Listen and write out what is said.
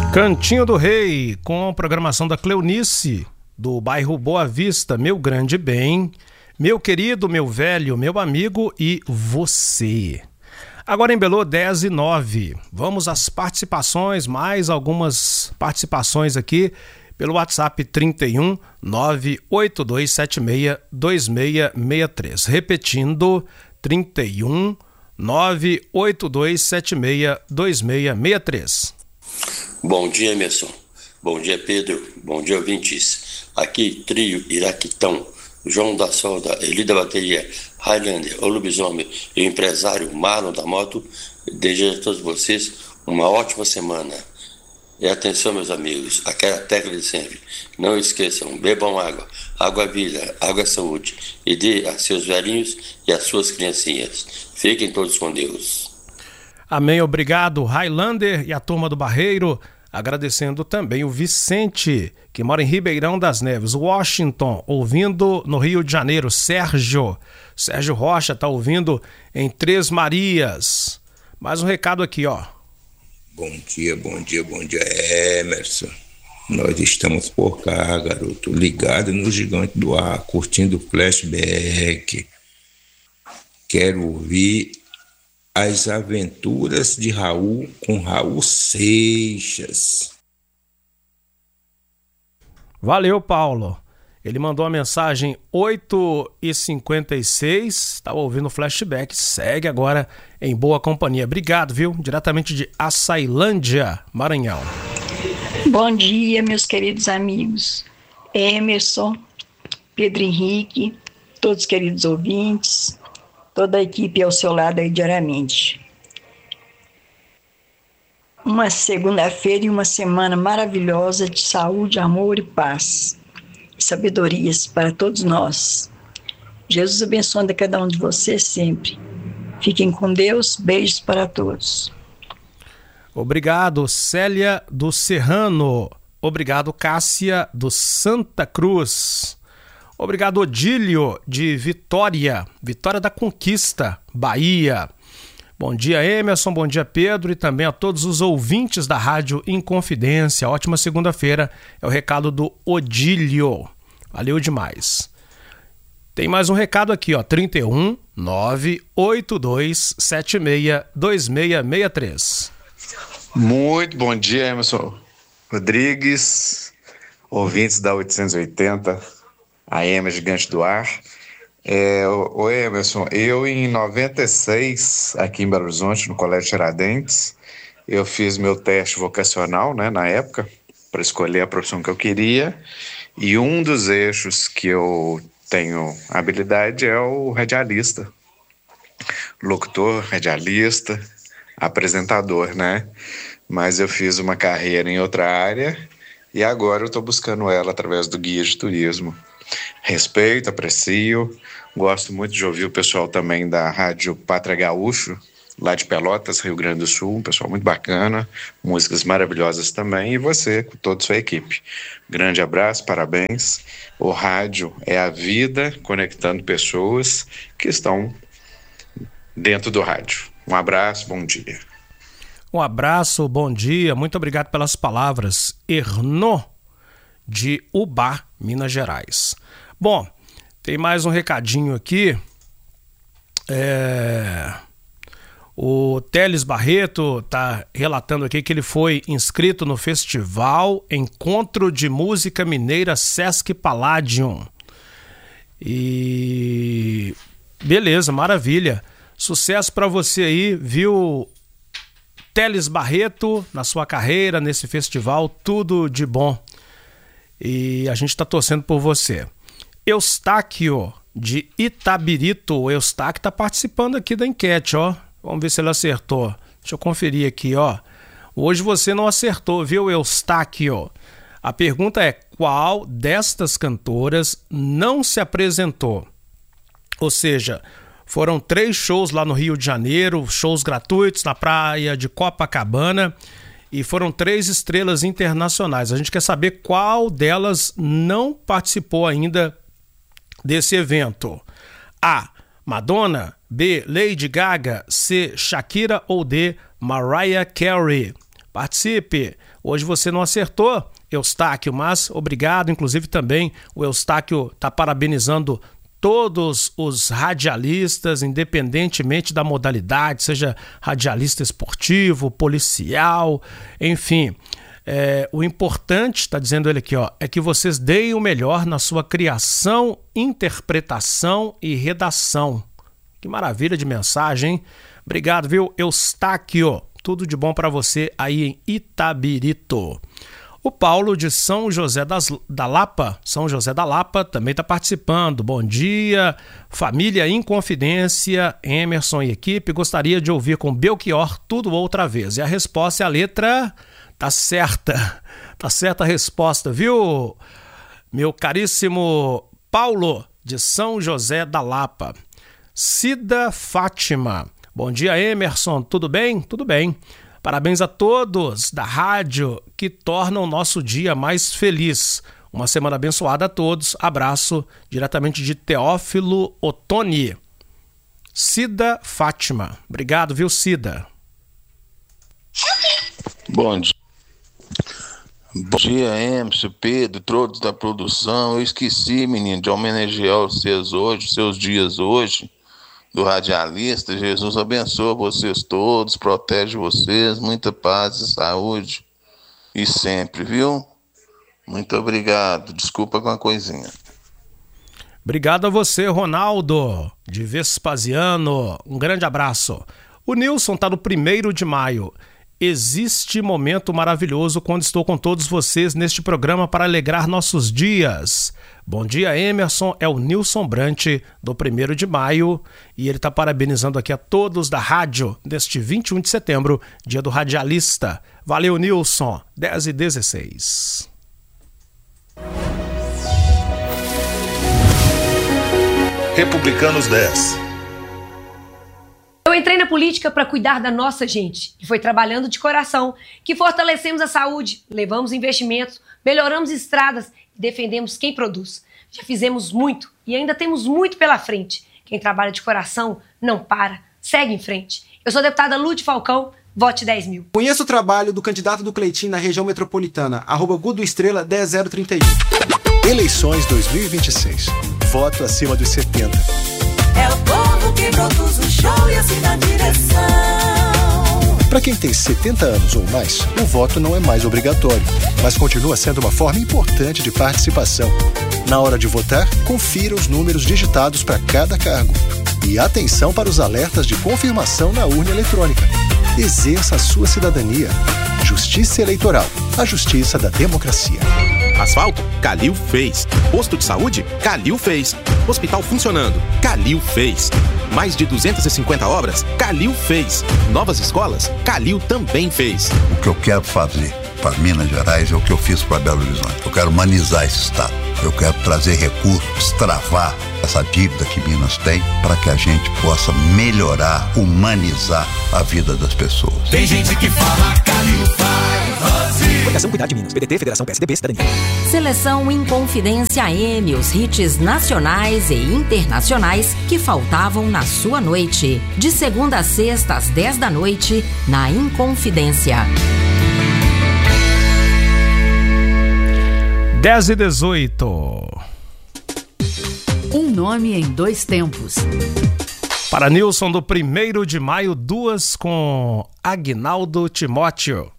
Cantinho do Rei, com programação da Cleonice, do bairro Boa Vista, meu grande bem, meu querido, meu velho, meu amigo e você. Agora em Belô, 10:09. Vamos às participações, mais algumas participações aqui pelo WhatsApp 31 98276 2663. Repetindo, 31 98276 2663. Bom dia, Emerson. Bom dia, Pedro. Bom dia, ouvintes. Aqui, trio Iraquitão, João da Solda, Eli da Bateria, Highlander, o Lobisomem e o empresário Marlon da Moto. Desejo a todos vocês uma ótima semana. E atenção, meus amigos, aquela tecla de sempre. Não esqueçam, bebam água. Água é vida, água é saúde. E dê a seus velhinhos e às suas criancinhas. Fiquem todos com Deus. Amém, obrigado, Highlander e a turma do Barreiro. Agradecendo também o Vicente, que mora em Ribeirão das Neves, Washington, ouvindo no Rio de Janeiro. Sérgio Rocha está ouvindo em Três Marias. Mais um recado aqui, ó. Bom dia, Emerson. Nós estamos por cá, garoto, ligado no Gigante do Ar, curtindo o flashback. Quero ouvir As Aventuras de Raul com Raul Seixas. Valeu, Paulo. Ele mandou uma mensagem 8h56, estava ouvindo o flashback, segue agora em boa companhia. Obrigado, viu? Diretamente de Açailândia, Maranhão. Bom dia, meus queridos amigos. Emerson, Pedro Henrique, todos os queridos ouvintes, toda a equipe ao seu lado aí diariamente. Uma segunda-feira e uma semana maravilhosa de saúde, amor e paz. Sabedorias para todos nós. Jesus abençoe cada um de vocês sempre. Fiquem com Deus, beijos para todos. Obrigado, Célia do Serrano. Obrigado, Cássia do Santa Cruz. Obrigado, Odílio de Vitória da Conquista, Bahia. Bom dia, Emerson, bom dia, Pedro, e também a todos os ouvintes da Rádio Inconfidência. Ótima segunda-feira, é o recado do Odílio. Valeu demais. Tem mais um recado aqui, ó, 31 98276 2663. Muito bom dia, Emerson Rodrigues, ouvintes da 880, AM Gigante do Ar. O Emerson, eu em 96, aqui em Belo Horizonte, no Colégio Tiradentes, eu fiz meu teste vocacional, né, na época, para escolher a profissão que eu queria, e um dos eixos que eu tenho habilidade é o radialista, locutor, radialista, apresentador, né? Mas eu fiz uma carreira em outra área e agora eu estou buscando ela através do guia de turismo. Respeito, aprecio, gosto muito de ouvir o pessoal também da Rádio Pátria Gaúcho, lá de Pelotas, Rio Grande do Sul, um pessoal muito bacana, músicas maravilhosas também, e você, com toda a sua equipe. Grande abraço, parabéns. O rádio é a vida, conectando pessoas que estão dentro do rádio. Um abraço, bom dia. Um abraço, bom dia, muito obrigado pelas palavras. Erno, de Ubá, Minas Gerais. Bom, tem mais um recadinho aqui. O Teles Barreto está relatando aqui que ele foi inscrito no festival Encontro de Música Mineira Sesc Palladium. E beleza, maravilha. Sucesso para você aí, viu, Teles Barreto, na sua carreira, nesse festival, tudo de bom. E a gente está torcendo por você. Eustáquio, de Itabirito. O Eustáquio está participando aqui da enquete, ó. Vamos ver se ele acertou. Deixa eu conferir aqui, ó. Hoje você não acertou, viu, Eustáquio? A pergunta é: qual destas cantoras não se apresentou? Ou seja, foram 3 shows lá no Rio de Janeiro, shows gratuitos na praia de Copacabana, e foram 3 estrelas internacionais. A gente quer saber qual delas não participou ainda desse evento. A, Madonna. B, Lady Gaga. C, Shakira. Ou D, Mariah Carey. Participe. Hoje você não acertou, Eustáquio, mas obrigado. Inclusive também o Eustáquio está parabenizando todos os radialistas, independentemente da modalidade, seja radialista esportivo, policial, enfim. O importante, está dizendo ele aqui, é que vocês deem o melhor na sua criação, interpretação e redação. Que maravilha de mensagem, hein? Obrigado, viu, Eustáquio? Tudo de bom para você aí em Itabirito. O Paulo de São José da Lapa, também está participando. Bom dia, família Inconfidência, Emerson e equipe. Gostaria de ouvir com Belchior Tudo Outra Vez. E a resposta é a letra... Tá certa a resposta, viu, meu caríssimo Paulo de São José da Lapa. Cida Fátima, bom dia, Emerson, tudo bem? Tudo bem. Parabéns a todos da rádio que tornam o nosso dia mais feliz. Uma semana abençoada a todos. Abraço diretamente de Teófilo Otoni. Cida Fátima. Obrigado, viu, Cida? Bom dia, Emerson, Pedro, todos da produção. Eu esqueci, menino, de homenagear vocês hoje, seus dias hoje, do radialista. Jesus abençoa vocês todos, protege vocês, muita paz e saúde. E sempre, viu? Muito obrigado. Desculpa com a coisinha. Obrigado a você, Ronaldo, de Vespasiano. Um grande abraço. O Nilson está no 1º de maio. Existe momento maravilhoso quando estou com todos vocês neste programa para alegrar nossos dias. Bom dia, Emerson. É o Nilson Brant, do 1º de maio. E ele está parabenizando aqui a todos da rádio neste 21 de setembro, dia do radialista. Valeu, Nilson. 10h16. Republicanos 10. Eu entrei na política para cuidar da nossa gente e foi trabalhando de coração que fortalecemos a saúde, levamos investimentos, melhoramos estradas e defendemos quem produz. Já fizemos muito e ainda temos muito pela frente. Quem trabalha de coração não para, segue em frente. Eu sou a deputada Lúcia Falcão, vote 10 mil. Conheça o trabalho do candidato do Cleitinho na região metropolitana, @Gudoestrela 10031. Eleições 2026. Voto acima dos 70. É o povo que produz o show e assim dá direção. Para quem tem 70 anos ou mais, o voto não é mais obrigatório, mas continua sendo uma forma importante de participação. Na hora de votar, confira os números digitados para cada cargo. E atenção para os alertas de confirmação na urna eletrônica. Exerça a sua cidadania. Justiça Eleitoral, a justiça da democracia. Asfalto? Calil fez. Posto de saúde? Calil fez. Hospital funcionando? Calil fez. Mais de 250 obras? Calil fez. Novas escolas? Calil também fez. O que eu quero fazer para Minas Gerais é o que eu fiz para Belo Horizonte. Eu quero humanizar esse estado. Eu quero trazer recursos, travar essa dívida que Minas tem para que a gente possa melhorar, humanizar a vida das pessoas. Tem gente que fala Calil faz. Fundação Cuidar de Minas, PDT, Federação PSDB, Cidadania. Seleção Inconfidência M, os hits nacionais e internacionais que faltavam na sua noite. De segunda a sexta às 10 da noite, na Inconfidência. 10h18. Um nome em dois tempos. Para Nilson, do 1º de maio, 2 com Agnaldo Timóteo.